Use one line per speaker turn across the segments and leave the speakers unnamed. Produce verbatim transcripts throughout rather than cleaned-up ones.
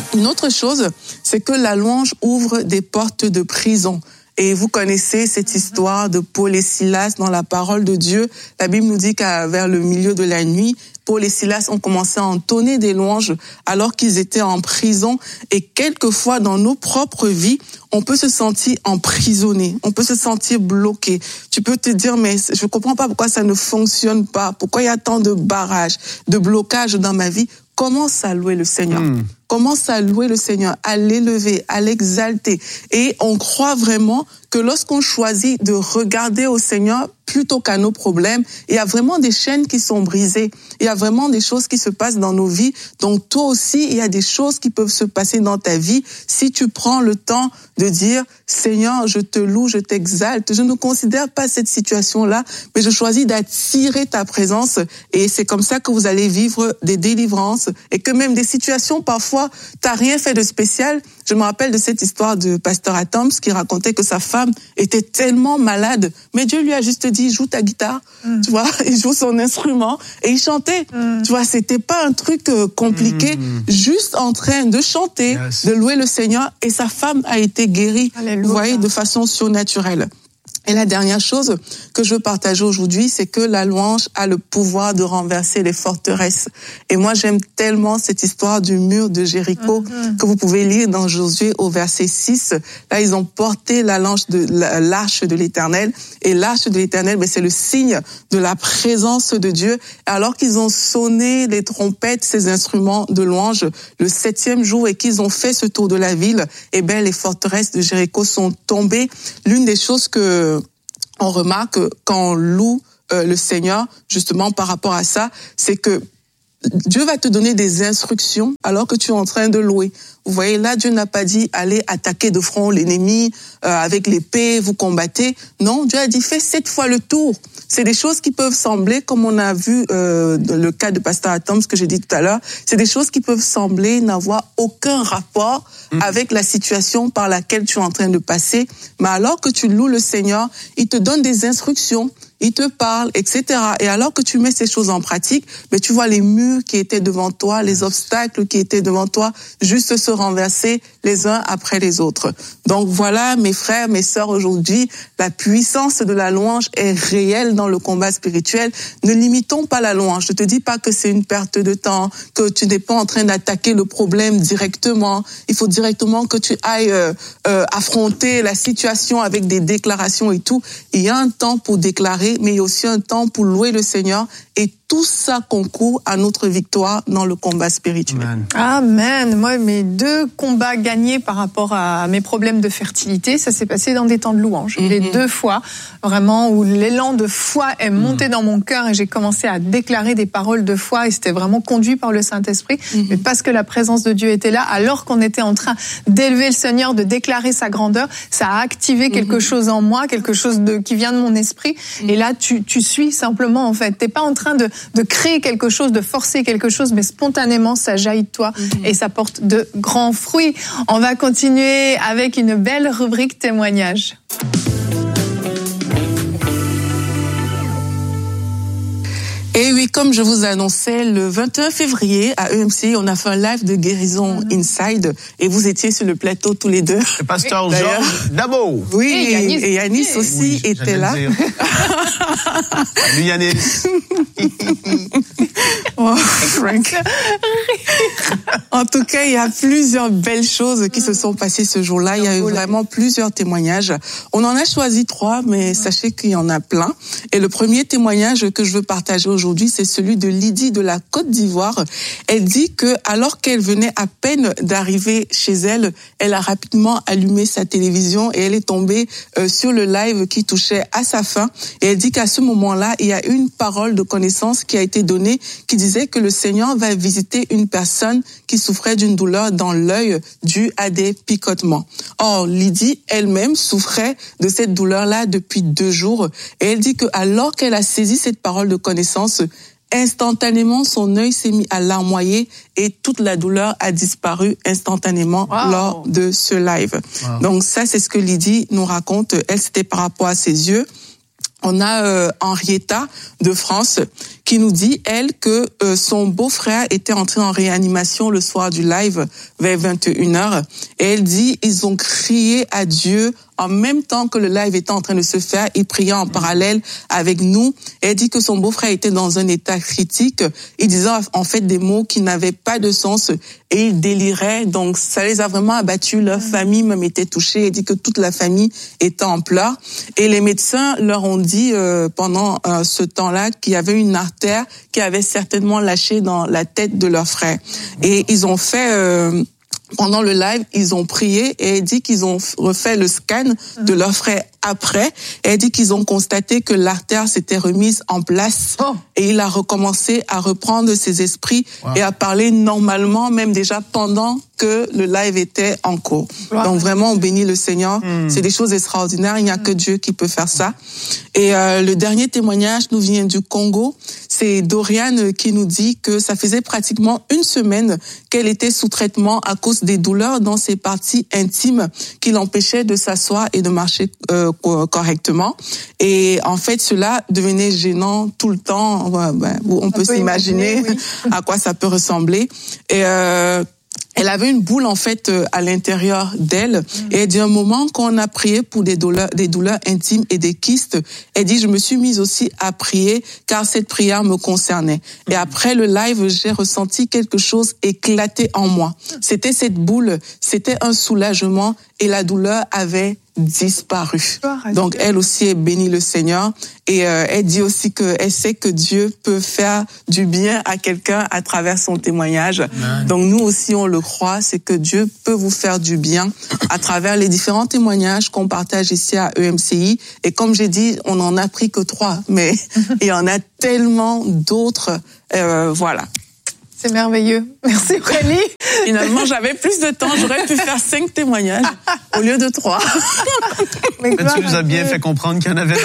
Une autre chose, c'est que la louange ouvre des portes de prison. Et vous connaissez cette histoire de Paul et Silas dans la parole de Dieu. La Bible nous dit qu'à vers le milieu de la nuit, Paul et Silas ont commencé à entonner des louanges alors qu'ils étaient en prison. Et quelquefois, dans nos propres vies, on peut se sentir emprisonné, on peut se sentir bloqué. Tu peux te dire, mais je ne comprends pas pourquoi ça ne fonctionne pas, pourquoi il y a tant de barrages, de blocages dans ma vie. Commence à louer le Seigneur. Mmh. Commence à louer le Seigneur, à l'élever, à l'exalter. Et on croit vraiment que lorsqu'on choisit de regarder au Seigneur plutôt qu'à nos problèmes, il y a vraiment des chaînes qui sont brisées. Il y a vraiment des choses qui se passent dans nos vies. Donc toi aussi, il y a des choses qui peuvent se passer dans ta vie si tu prends le temps de dire « Seigneur, je te loue, je t'exalte. Je ne considère pas cette situation-là, mais je choisis d'attirer ta présence. » Et c'est comme ça que vous allez vivre des délivrances et que même des situations parfois, t'as rien fait de spécial. Je me rappelle de cette histoire de pasteur Adams qui racontait que sa femme était tellement malade, mais Dieu lui a juste dit, joue ta guitare, mm. tu vois, il joue son instrument et il chantait. Mm. Tu vois, c'était pas un truc compliqué, mm. juste en train de chanter, yes. de louer le Seigneur, et sa femme a été guérie, Alléluia. Vous voyez, de façon surnaturelle. Et la dernière chose que je veux partager aujourd'hui, c'est que la louange a le pouvoir de renverser les forteresses. Et moi, j'aime tellement cette histoire du mur de Jéricho mm-hmm. que vous pouvez lire dans Josué au verset six. Là, ils ont porté la l'arche de, l'arche de l'Éternel. Et l'arche de l'Éternel, ben, c'est le signe de la présence de Dieu. Alors qu'ils ont sonné les trompettes, ces instruments de louange, le septième jour, et qu'ils ont fait ce tour de la ville, eh ben, les forteresses de Jéricho sont tombées. L'une des choses que on remarque quand on loue euh, le Seigneur, justement par rapport à ça, c'est que Dieu va te donner des instructions alors que tu es en train de louer. Vous voyez, là, Dieu n'a pas dit allez attaquer de front l'ennemi euh, avec l'épée, vous combattez. Non, Dieu a dit fais sept fois le tour. C'est des choses qui peuvent sembler, comme on a vu euh, dans le cas de pasteur Adams, ce que j'ai dit tout à l'heure, c'est des choses qui peuvent sembler n'avoir aucun rapport mmh. avec la situation par laquelle tu es en train de passer. Mais alors que tu loues le Seigneur, il te donne des instructions, il te parle, et cetera. Et alors que tu mets ces choses en pratique, mais tu vois les murs qui étaient devant toi, les obstacles qui étaient devant toi, juste se renverser les uns après les autres. Donc voilà, mes frères, mes sœurs, aujourd'hui, la puissance de la louange est réelle dans le combat spirituel. Ne limitons pas la louange. Je te dis pas que c'est une perte de temps, que tu n'es pas en train d'attaquer le problème directement. Il faut directement que tu ailles euh, euh, affronter la situation avec des déclarations et tout. Il y a un temps pour déclarer, mais il y a aussi un temps pour louer le Seigneur, et tout ça concourt à notre victoire dans le combat spirituel.
Amen. Amen. Moi, mes deux combats gagnés par rapport à mes problèmes de fertilité, ça s'est passé dans des temps de louange. Mm-hmm. Les deux fois, vraiment, où l'élan de foi est monté mm-hmm. dans mon cœur et j'ai commencé à déclarer des paroles de foi, et c'était vraiment conduit par le Saint-Esprit. Mm-hmm. Mais parce que la présence de Dieu était là, alors qu'on était en train d'élever le Seigneur, de déclarer sa grandeur, ça a activé quelque mm-hmm. chose en moi, quelque chose de, qui vient de mon esprit. Mm-hmm. Et là, tu, tu suis simplement, en fait. T'es pas en train de, de créer quelque chose, de forcer quelque chose, mais spontanément, ça jaillit de toi mmh. et ça porte de grands fruits. On va continuer avec une belle rubrique témoignage.
Et oui, comme je vous annonçais, le vingt et un février, à E M C, on a fait un live de guérison mmh. Inside, et vous étiez sur le plateau tous les deux.
Le pasteur Georges Dabo.
Oui, et Yanis, et Yanis aussi oui, était là.
Lui, Yanis.
Oh, Frank. En tout cas, il y a plusieurs belles choses qui se sont passées ce jour-là. Il y a eu vraiment plusieurs témoignages. On en a choisi trois, mais sachez qu'il y en a plein. Et le premier témoignage que je veux partager aujourd'hui, c'est celui de Lydie de la Côte d'Ivoire. Elle dit que, alors qu'elle venait à peine d'arriver chez elle, elle a rapidement allumé sa télévision et elle est tombée euh, sur le live qui touchait à sa fin. Et elle dit qu'à ce moment-là, il y a une parole de connaissance qui a été donnée qui disait que le Seigneur va visiter une personne qui souffrait d'une douleur dans l'œil due à des picotements. Or, Lydie elle-même souffrait de cette douleur-là depuis deux jours. Et elle dit que, alors qu'elle a saisi cette parole de connaissance, instantanément, son œil s'est mis à larmoyer et toute la douleur a disparu instantanément wow. lors de ce live. Wow. Donc ça, c'est ce que Lydie nous raconte. Elle, c'était par rapport à ses yeux. on a euh, Henrietta de France qui nous dit, elle, que euh, son beau-frère était entré en réanimation le soir du live vers vingt et une heures. Et elle dit, ils ont crié à Dieu en même temps que le live était en train de se faire. Ils priaient en parallèle avec nous. Et elle dit que son beau-frère était dans un état critique. Il disait en fait des mots qui n'avaient pas de sens et il délirait. Donc ça les a vraiment abattus. Leur famille même était touchée. Elle dit que toute la famille était en pleurs. Et les médecins leur ont dit euh, pendant euh, ce temps-là qu'il y avait une artère qui avait certainement lâché dans la tête de leur frère. Et ils ont fait... Euh, Pendant le live, ils ont prié et elle dit qu'ils ont refait le scan de leur frère après. Et elle dit qu'ils ont constaté que l'artère s'était remise en place oh. et il a recommencé à reprendre ses esprits wow. et à parler normalement, même déjà pendant que le live était en cours. Wow. Donc vraiment, on bénit le Seigneur. Mm. C'est des choses extraordinaires. Il n'y a mm. que Dieu qui peut faire ça. Et euh, le dernier témoignage nous vient du Congo. C'est Doriane qui nous dit que ça faisait pratiquement une semaine qu'elle était sous traitement à cause des douleurs dans ses parties intimes qui l'empêchaient de s'asseoir et de marcher euh, correctement. Et en fait, cela devenait gênant tout le temps. Ouais, ben, on peut, peut s'imaginer imaginer, oui. à quoi ça peut ressembler. Et euh, elle avait une boule en fait à l'intérieur d'elle. Mmh. Et elle dit un moment quand on a prié pour des douleurs, des douleurs intimes et des kystes, elle dit je me suis mise aussi à prier car cette prière me concernait. Mmh. Et après le live, j'ai ressenti quelque chose éclater en moi. C'était cette boule, c'était un soulagement et la douleur avait disparu. Donc elle aussi est bénie le Seigneur et euh, elle dit aussi que elle sait que Dieu peut faire du bien à quelqu'un à travers son témoignage. Amen. Donc nous aussi on le croit, c'est que Dieu peut vous faire du bien à travers les différents témoignages qu'on partage ici à E M C I. Et comme j'ai dit, on n'en a pris que trois, mais il y en a tellement d'autres. Euh, voilà.
C'est merveilleux. Merci Aurélie.
Finalement, j'avais plus de temps. J'aurais pu faire cinq témoignages au lieu de trois.
Mais, Mais tu nous as bien fait comprendre qu'il y en avait.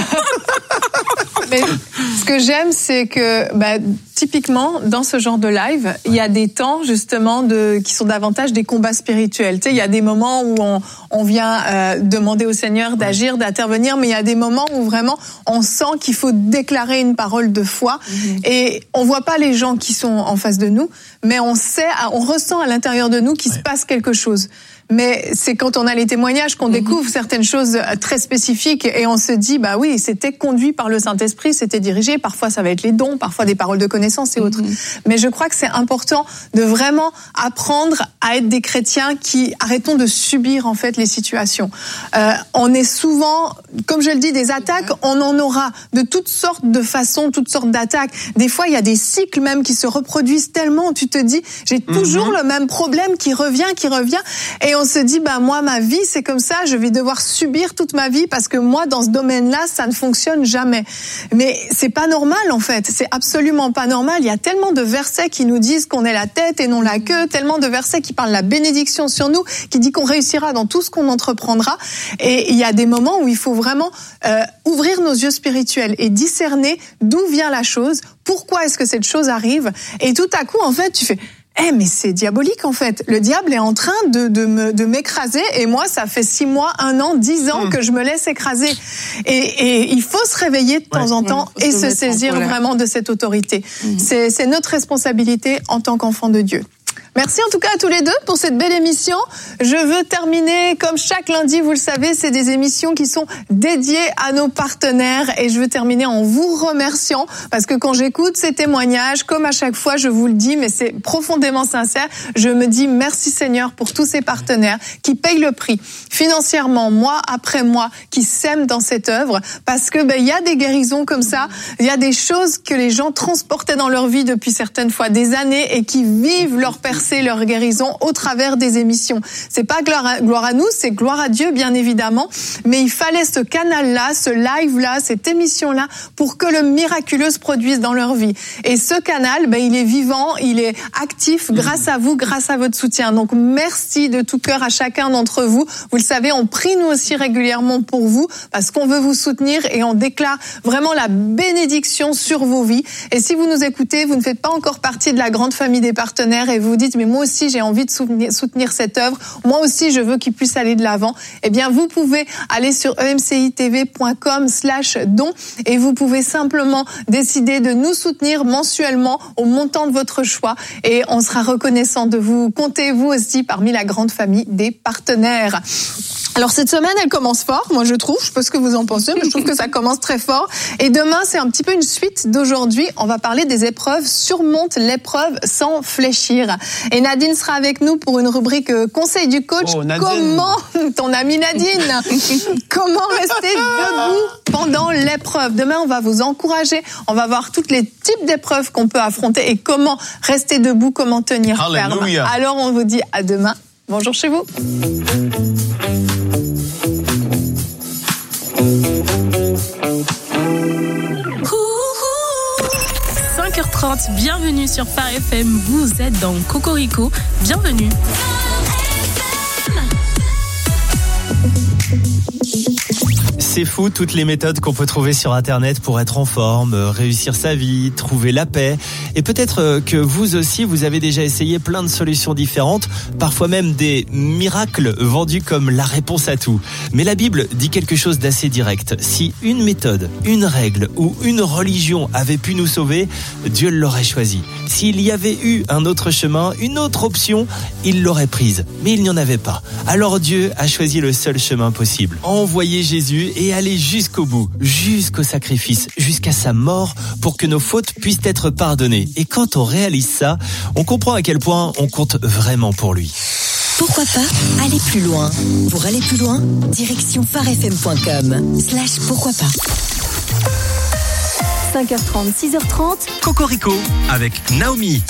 Mais ce que j'aime, c'est que bah, typiquement dans ce genre de live, il y a des temps justement de qui sont davantage des combats spirituels. Tu sais, il y a des moments où on, on vient euh, demander au Seigneur d'agir, d'intervenir, mais il y a des moments où vraiment on sent qu'il faut déclarer une parole de foi mm-hmm. et on voit pas les gens qui sont en face de nous, mais on sait, on ressent à l'intérieur de nous qu'il ouais. se passe quelque chose. Mais c'est quand on a les témoignages qu'on mmh. découvre certaines choses très spécifiques et on se dit, bah oui, c'était conduit par le Saint-Esprit, c'était dirigé. Parfois, ça va être les dons, parfois des paroles de connaissance et autres. Mmh. Mais je crois que c'est important de vraiment apprendre à être des chrétiens qui arrêtons de subir en fait les situations. Euh, on est souvent, comme je le dis, des attaques, on en aura de toutes sortes de façons, toutes sortes d'attaques. Des fois, il y a des cycles même qui se reproduisent tellement, tu te dis, j'ai toujours mmh. le même problème qui revient, qui revient. Et on se dit, bah moi, ma vie, c'est comme ça, je vais devoir subir toute ma vie parce que moi, dans ce domaine-là, ça ne fonctionne jamais. Mais c'est pas normal, en fait. C'est absolument pas normal. Il y a tellement de versets qui nous disent qu'on est la tête et non la queue, tellement de versets qui parlent de la bénédiction sur nous, qui dit qu'on réussira dans tout ce qu'on entreprendra. Et il y a des moments où il faut vraiment euh, ouvrir nos yeux spirituels et discerner d'où vient la chose, pourquoi est-ce que cette chose arrive. Et tout à coup, en fait, tu fais... Eh mais c'est diabolique en fait. Le diable est en train de de me de m'écraser et moi ça fait six mois, un an, dix ans mmh. que je me laisse écraser. Et et il faut se réveiller de temps ouais, en temps ouais, et se, se saisir vraiment de cette autorité. Mmh. C'est c'est notre responsabilité en tant qu'enfant de Dieu. Merci en tout cas à tous les deux pour cette belle émission. Je veux terminer, comme chaque lundi, vous le savez, c'est des émissions qui sont dédiées à nos partenaires et je veux terminer en vous remerciant parce que quand j'écoute ces témoignages, comme à chaque fois, je vous le dis, mais c'est profondément sincère, je me dis merci Seigneur pour tous ces partenaires qui payent le prix financièrement, mois après mois, qui s'aiment dans cette œuvre parce que ben il y a des guérisons comme ça, il y a des choses que les gens transportaient dans leur vie depuis certaines fois des années et qui vivent leur percée, leur guérison au travers des émissions. C'est pas gloire à, gloire à nous, c'est gloire à Dieu bien évidemment, mais il fallait ce canal-là, ce live-là, cette émission-là pour que le miraculeux se produise dans leur vie. Et ce canal, ben il est vivant, il est actif grâce à vous, grâce à votre soutien. Donc merci de tout cœur à chacun d'entre vous. Vous le savez, on prie nous aussi régulièrement pour vous parce qu'on veut vous soutenir et on déclare vraiment la bénédiction sur vos vies. Et si vous nous écoutez, vous ne faites pas encore partie de la grande famille des partenaires et vous dites dites, mais moi aussi j'ai envie de soutenir, soutenir cette œuvre, moi aussi je veux qu'il puisse aller de l'avant, eh bien vous pouvez aller sur e m c i t v point com slash don et vous pouvez simplement décider de nous soutenir mensuellement au montant de votre choix et on sera reconnaissant de vous compter vous aussi parmi la grande famille des partenaires. Alors cette semaine, elle commence fort, moi je trouve, je sais pas ce que vous en pensez, mais je trouve que ça commence très fort. Et demain, c'est un petit peu une suite d'aujourd'hui. On va parler des épreuves, surmonte l'épreuve sans fléchir. Et Nadine sera avec nous pour une rubrique conseil du coach.
Oh,
Comment, ton amie Nadine, comment rester debout pendant l'épreuve. Demain, on va vous encourager, on va voir tous les types d'épreuves qu'on peut affronter et comment rester debout, comment tenir
Alléluia.
ferme. Alors on vous dit à demain. Bonjour chez vous.
cinq heures trente, bienvenue sur Phare F M, vous êtes dans Cocorico, bienvenue.
C'est fou toutes les méthodes qu'on peut trouver sur Internet pour être en forme, réussir sa vie, trouver la paix. Et peut-être que vous aussi, vous avez déjà essayé plein de solutions différentes, parfois même des miracles vendus comme la réponse à tout. Mais la Bible dit quelque chose d'assez direct. Si une méthode, une règle ou une religion avait pu nous sauver, Dieu l'aurait choisi. S'il y avait eu un autre chemin, une autre option, il l'aurait prise. Mais il n'y en avait pas. Alors Dieu a choisi le seul chemin possible. Envoyer Jésus et aller jusqu'au bout, jusqu'au sacrifice, jusqu'à sa mort pour que nos fautes puissent être pardonnées. Et quand on réalise ça, on comprend à quel point on compte vraiment pour lui.
Pourquoi pas aller plus loin? Pour aller plus loin, direction pharefm point com slash pourquoi pas.
cinq heures trente, six heures trente.
Cocorico avec Naomi.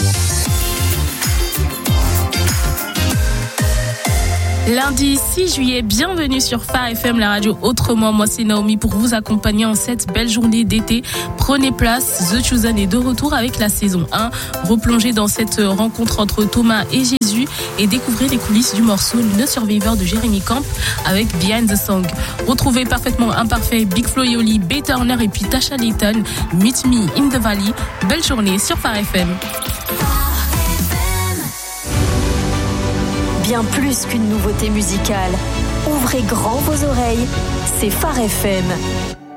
Lundi six juillet, bienvenue sur Phare F M, la radio autrement. Moi c'est Naomi pour vous accompagner en cette belle journée d'été. Prenez place, The Chosen est de retour avec la saison un. Replongez dans cette rencontre entre Thomas et Jésus et découvrez les coulisses du morceau Le Survivor de Jeremy Camp avec Behind the Song. Retrouvez Parfaitement Imparfait, Big Flo et Oli, Bey Turner et puis Tasha Layton, Meet Me in the Valley. Belle journée sur Phare F M.
Bien plus qu'une nouveauté musicale. Ouvrez grand vos oreilles, c'est Phare F M.